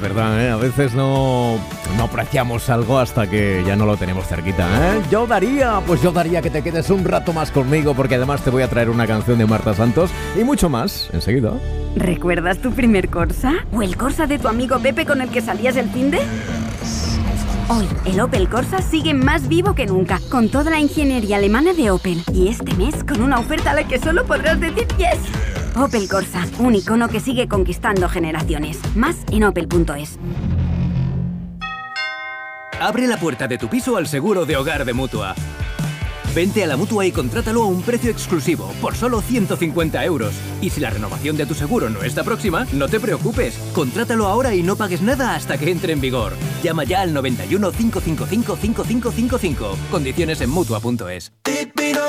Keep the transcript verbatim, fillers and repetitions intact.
verdad, ¿eh? A veces no, no apreciamos algo hasta que ya no lo tenemos cerquita, ¿eh? Yo daría, pues yo daría que te quedes un rato más conmigo, porque además te voy a traer una canción de Marta Santos y mucho más enseguida. ¿Recuerdas tu primer Corsa? ¿O el Corsa de tu amigo Pepe con el que salías el finde? Hoy, el Opel Corsa sigue más vivo que nunca, con toda la ingeniería alemana de Opel. Y este mes, con una oferta a la que solo podrás decir yes. Opel Corsa, un icono que sigue conquistando generaciones. Más en opel punto es. Abre la puerta de tu piso al seguro de hogar de Mutua. Vente a la Mutua y contrátalo a un precio exclusivo, por solo ciento cincuenta euros. Y si la renovación de tu seguro no está próxima, no te preocupes. Contrátalo ahora y no pagues nada hasta que entre en vigor. Llama ya al noventa y uno, cinco cinco cinco, cinco cinco cinco cinco. Condiciones en mutua punto es.